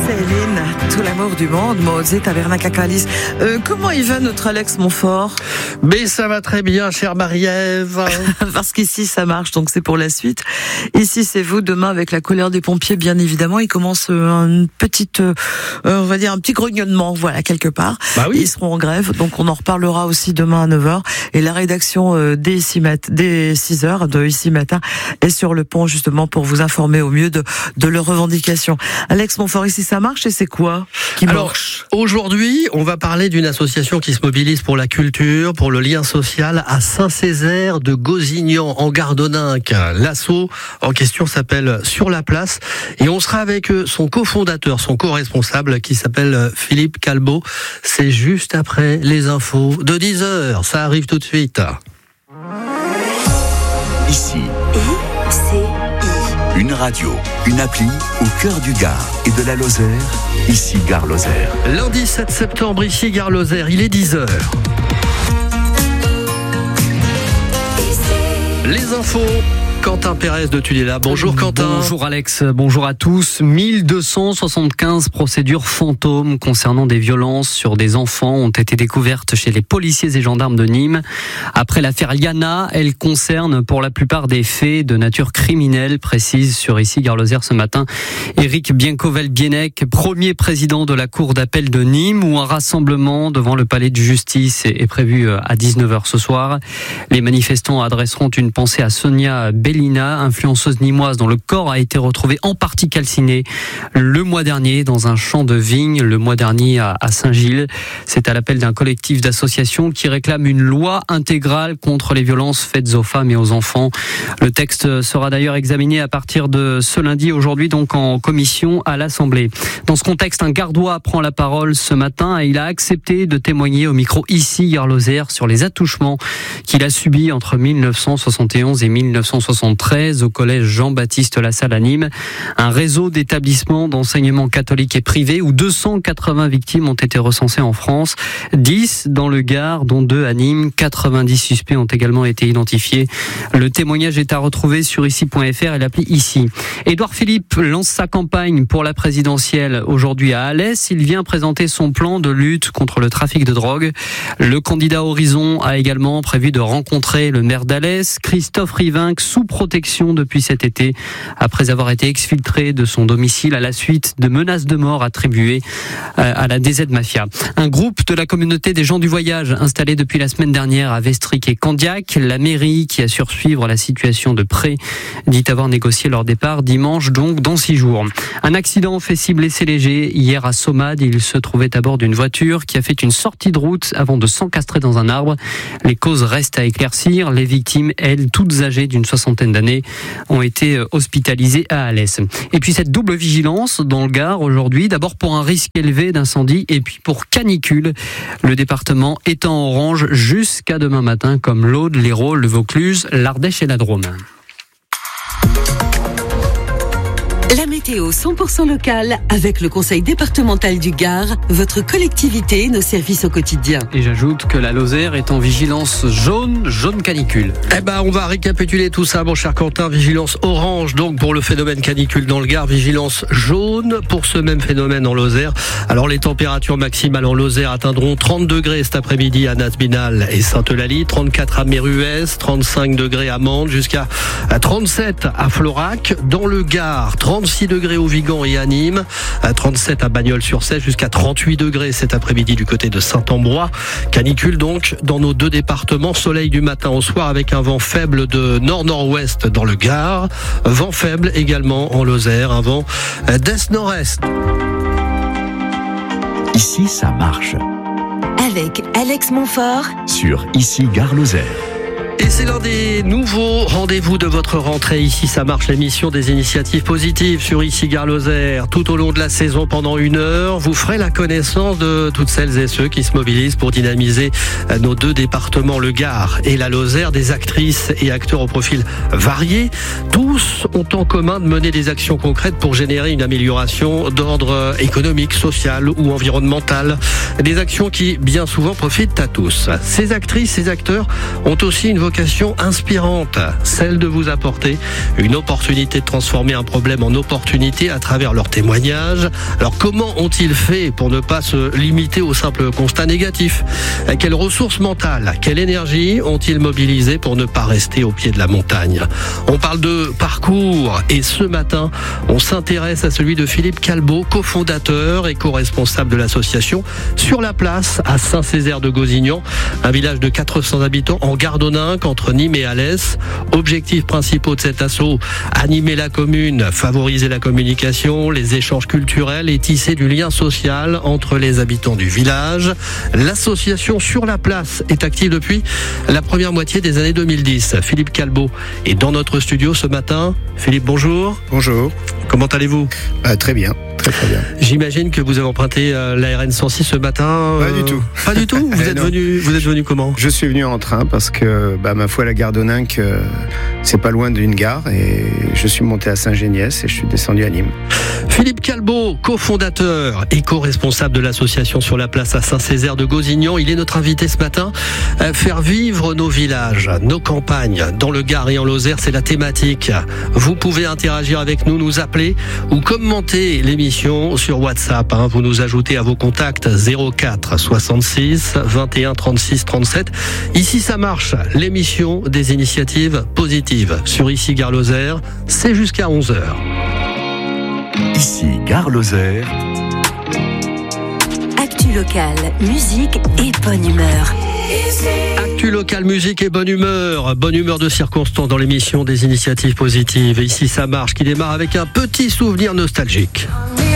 Céline, tout l'amour du monde, Mose Tabernacalis. Comment il va notre Alex Montfort? Mais ça va très bien, chère Marie-Ève. Parce qu'ici ça marche, donc c'est pour la suite. Ici c'est vous, demain avec la colère des pompiers, bien évidemment, il commence une petite, on va dire un petit grognement, voilà, quelque part. Bah oui. Ils seront en grève, donc on en reparlera aussi demain à 9h. Et la rédaction dès 6h de Ici Matin est sur le pont justement pour vous informer au mieux de leurs revendications. Alex Montfort, ici ça marche et c'est quoi qui marche? Aujourd'hui, on va parler d'une association qui se mobilise pour la culture, pour le lien social à Saint-Césaire de Gozignan en Gardoninque. L'asso en question s'appelle Sur la Place et on sera avec son cofondateur, son co-responsable qui s'appelle Philippe Calbot. C'est juste après les infos de 10h. Ça arrive tout de suite. Ici. Une radio, une appli au cœur du Gard et de la Lozère. Ici Gare Lozère. Lundi 7 septembre, ici Gare Lozère, il est 10h. Les infos. Quentin Pérez de Tudela. Bonjour Quentin. Bonjour Alex, bonjour à tous. 1275 procédures fantômes concernant des violences sur des enfants ont été découvertes chez les policiers et gendarmes de Nîmes. Après l'affaire Liana, elle concerne pour la plupart des faits de nature criminelle, précise sur Ici Gare Lozère ce matin Éric Biencovel-Bienec, premier président de la cour d'appel de Nîmes, où un rassemblement devant le palais de justice est prévu à 19h ce soir. Les manifestants adresseront une pensée à Sonia Bellina, influenceuse nîmoise dont le corps a été retrouvé en partie calciné le mois dernier dans un champ de vigne, le mois dernier à Saint-Gilles. C'est à l'appel d'un collectif d'associations qui réclame une loi intégrale contre les violences faites aux femmes et aux enfants. Le texte sera d'ailleurs examiné à partir de ce lundi, aujourd'hui donc en commission à l'Assemblée. Dans ce contexte, un gardois prend la parole ce matin et il a accepté de témoigner au micro Ici Gare Lozère sur les attouchements qu'il a subis entre 1971 et 1973 au collège Jean-Baptiste Lassalle à Nîmes, un réseau d'établissements d'enseignement catholique et privé où 280 victimes ont été recensées en France, 10 dans le Gard, dont 2 à Nîmes. 90 suspects ont également été identifiés. Le témoignage est à retrouver sur ici.fr et l'appli Ici. Édouard Philippe lance sa campagne pour la présidentielle aujourd'hui à Alès. Il vient présenter son plan de lutte contre le trafic de drogue. Le candidat Horizon a également prévu de rencontrer le maire d'Alès, Christophe Rivinc, sous protection depuis cet été, après avoir été exfiltré de son domicile à la suite de menaces de mort attribuées à la DZ Mafia. Un groupe de la communauté des gens du voyage installé depuis la semaine dernière à Vestric et Candiac, la mairie qui assure suivre la situation de près dit avoir négocié leur départ dimanche, donc dans 6 jours. Un accident fait 6 blessés légers hier à Sommade. Il se trouvait à bord d'une voiture qui a fait une sortie de route avant de s'encastrer dans un arbre. Les causes restent à éclaircir. Les victimes, elles, toutes âgées d'une soixantaine d'années, ont été hospitalisées à Alès. Et puis cette double vigilance dans le Gard aujourd'hui, d'abord pour un risque élevé d'incendie et puis pour canicule. Le département est en orange jusqu'à demain matin, comme l'Aude, l'Hérault, le Vaucluse, l'Ardèche et la Drôme. La météo 100% locale avec le Conseil départemental du Gard, votre collectivité, nos services au quotidien. Et j'ajoute que la Lozère est en vigilance jaune canicule. On va récapituler tout ça, mon cher Quentin. Vigilance orange, donc, pour le phénomène canicule dans le Gard. Vigilance jaune pour ce même phénomène en Lozère. Alors, les températures maximales en Lozère atteindront 30 degrés cet après-midi à Nasbinal et Sainte-Eulalie, 34 à Méruès, 35 degrés à Mende, jusqu'à 37 à Florac. Dans le Gard, 36 degrés au Vigan et à Nîmes, à 37 à Bagnols-sur-Cèze, jusqu'à 38 degrés cet après-midi du côté de Saint-Ambrois. Canicule donc dans nos 2 départements. Soleil du matin au soir avec un vent faible de nord-nord-ouest dans le Gard. Vent faible également en Lozère, un vent d'est-nord-est. Ici, ça marche. Avec Alex Montfort Sur Ici Gare Lozère. Et c'est l'un des nouveaux rendez-vous de votre rentrée. Ici, ça marche, l'émission des initiatives positives sur Ici Gare Lozère. Tout au long de la saison, pendant 1 heure, vous ferez la connaissance de toutes celles et ceux qui se mobilisent pour dynamiser nos 2 départements, le Gard et la Lozère, des actrices et acteurs au profil varié. Tous ont en commun de mener des actions concrètes pour générer une amélioration d'ordre économique, social ou environnemental. Des actions qui, bien souvent, profitent à tous. Ces actrices, ces acteurs ont aussi une vocation inspirante, celle de vous apporter une opportunité de transformer un problème en opportunité à travers leurs témoignages. Alors comment ont-ils fait pour ne pas se limiter au simple constat négatif? Quelles ressources mentales, quelle énergie ont-ils mobilisé pour ne pas rester au pied de la montagne? On parle de parcours et ce matin, on s'intéresse à celui de Philippe Calbeau, cofondateur et co-responsable de l'association Sur la Place à Saint-Césaire-de-Gozignan, un village de 400 habitants en Gardoninque entre Nîmes et Alès. Objectifs principaux de cet assaut, animer la commune, favoriser la communication, les échanges culturels et tisser du lien social entre les habitants du village. L'association Sur la Place est active depuis la première moitié des années 2010. Philippe Calbeau est dans notre studio ce matin. Philippe, bonjour. Bonjour. Comment allez-vous? Très bien. Très bien. J'imagine que vous avez emprunté la RN 106 ce matin. Pas du tout. Pas du tout. Vous êtes venu comment? Je suis venu en train parce que ma foi, la Gardoninque, c'est pas loin d'une gare et je suis monté à Saint-Géniès et je suis descendu à Nîmes. Philippe Calbeau, cofondateur et co-responsable de l'association Sur la Place à Saint-Césaire-de-Gozignan, il est notre invité ce matin. Faire vivre nos villages, nos campagnes dans le Gard et en Lozère, c'est la thématique. Vous pouvez interagir avec nous, nous appeler ou commenter l'émission sur WhatsApp. Vous nous ajoutez à vos contacts 04 66 21 36 37. Ici ça marche, l'émission des initiatives positives sur Ici Gare Lozère, c'est jusqu'à 11h. Ici Gare Lozère. Actu local, musique et bonne humeur. Actu local, musique et bonne humeur de circonstance dans l'émission des initiatives positives. Et ici ça marche, qui démarre avec un petit souvenir nostalgique.